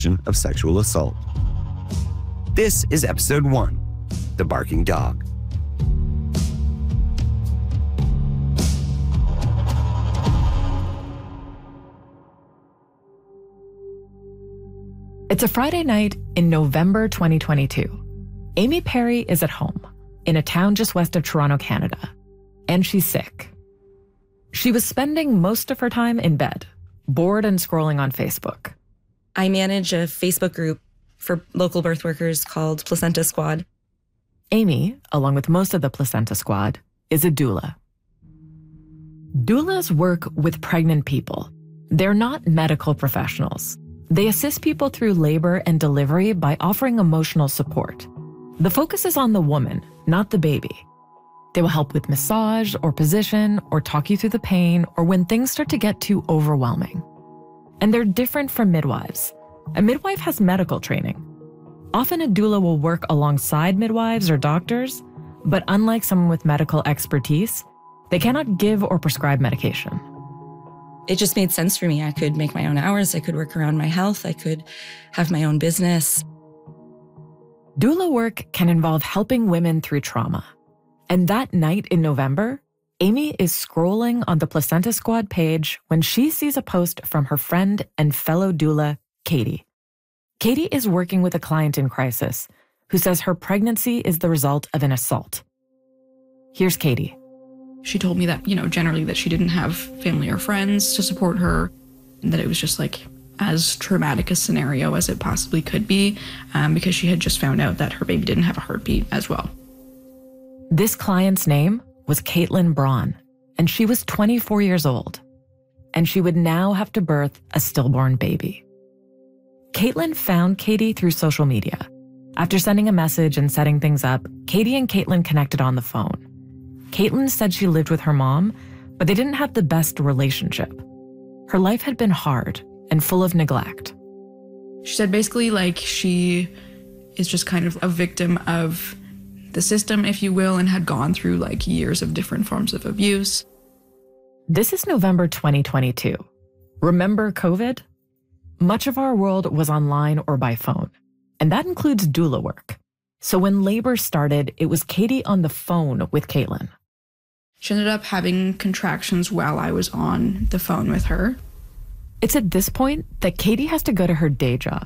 of sexual assault. This is episode 1, The Barking Dog. It's a Friday night in November 2022. Amy Perry is at home in a town just west of Toronto, Canada, and she's sick. She was spending most of her time in bed, bored and scrolling on Facebook. I manage a Facebook group for local birth workers called Placenta Squad. Amy, along with most of the Placenta Squad, is a doula. Doulas work with pregnant people. They're not medical professionals. They assist people through labor and delivery by offering emotional support. The focus is on the woman, not the baby. They will help with massage or position or talk you through the pain or when things start to get too overwhelming. And they're different from midwives. A midwife has medical training. Often a doula will work alongside midwives or doctors, but unlike someone with medical expertise, they cannot give or prescribe medication. It just made sense for me. I could make my own hours. I could work around my health. I could have my own business. Doula work can involve helping women through trauma. And that night in November, Amy is scrolling on the Placenta Squad page when she sees a post from her friend and fellow doula, Katie. Katie is working with a client in crisis who says her pregnancy is the result of an assault. Here's Katie. She told me that, generally that she didn't have family or friends to support her, and that it was just as traumatic a scenario as it possibly could be, because she had just found out that her baby didn't have a heartbeat as well. This client's name was Caitlin Braun, and she was 24 years old, and she would now have to birth a stillborn baby. Caitlin found Katie through social media. After sending a message and setting things up, Katie and Caitlin connected on the phone. Caitlin said she lived with her mom, but they didn't have the best relationship. Her life had been hard and full of neglect. She said basically she is just kind of a victim of the system, if you will, and had gone through years of different forms of abuse. This is November 2022. Remember COVID? Much of our world was online or by phone, and that includes doula work. So when labor started, it was Katie on the phone with Caitlin. She ended up having contractions while I was on the phone with her. It's at this point that Katie has to go to her day job.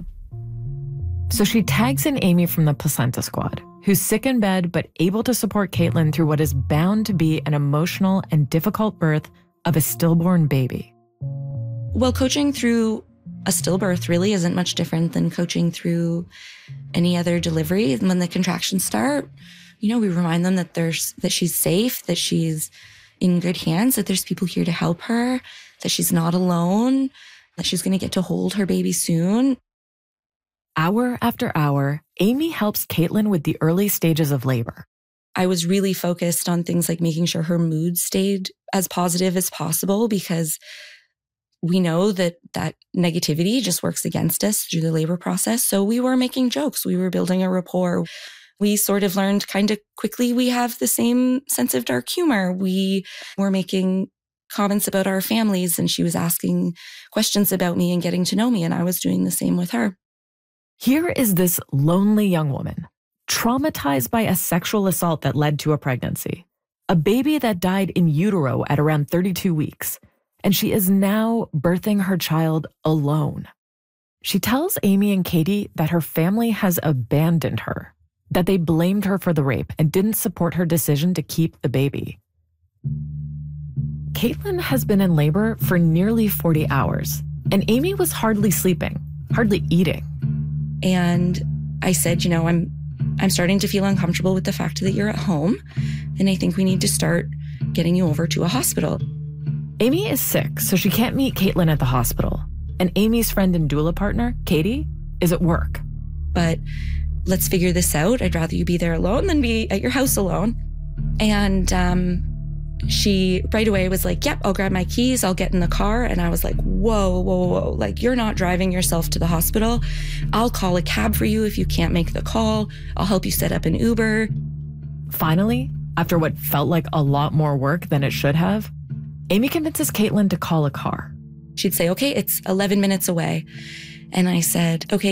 So she tags in Amy from the Placenta Squad, who's sick in bed but able to support Caitlin through what is bound to be an emotional and difficult birth of a stillborn baby. Well, coaching through a stillbirth really isn't much different than coaching through any other delivery. And when the contractions start, we remind them that she's safe, that she's in good hands, that there's people here to help her, that she's not alone, that she's going to get to hold her baby soon. Hour after hour, Amy helps Caitlin with the early stages of labor. I was really focused on things like making sure her mood stayed as positive as possible, because we know that negativity just works against us through the labor process. So we were making jokes. We were building a rapport. We sort of learned kind of quickly we have the same sense of dark humor. We were making comments about our families, and she was asking questions about me and getting to know me, and I was doing the same with her. Here is this lonely young woman, traumatized by a sexual assault that led to a pregnancy, a baby that died in utero at around 32 weeks, and she is now birthing her child alone. She tells Amy and Katie that her family has abandoned her, that they blamed her for the rape and didn't support her decision to keep the baby. Caitlin has been in labor for nearly 40 hours, and Amy was hardly sleeping, hardly eating. And I said, I'm starting to feel uncomfortable with the fact that you're at home, and I think we need to start getting you over to a hospital. Amy is sick, so she can't meet Caitlin at the hospital. And Amy's friend and doula partner, Katie, is at work. But let's figure this out. I'd rather you be there alone than be at your house alone. And she right away was like, yep, I'll grab my keys. I'll get in the car. And I was like, whoa. You're not driving yourself to the hospital. I'll call a cab for you if you can't make the call. I'll help you set up an Uber. Finally, after what felt like a lot more work than it should have, Amy convinces Caitlin to call a car. She'd say, okay, it's 11 minutes away. And I said, okay,